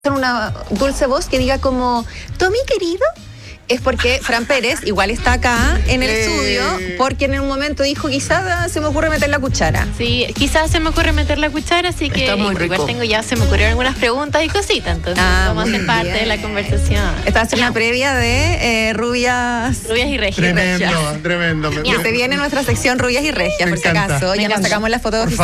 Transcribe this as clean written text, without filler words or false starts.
una dulce voz que diga como Tommy querido, es porque Fran Pérez igual está acá en el estudio, porque en un momento dijo quizás se me ocurre meter la cuchara. Sí, quizás se me ocurre meter la cuchara, así que igual tengo se me ocurrieron algunas preguntas y cositas, entonces vamos a hacer parte de la conversación. Esta es una previa de rubias y regias. Tremendo. Que se viene nuestra sección rubias y regias, por si acaso. Ya nos sacamos la foto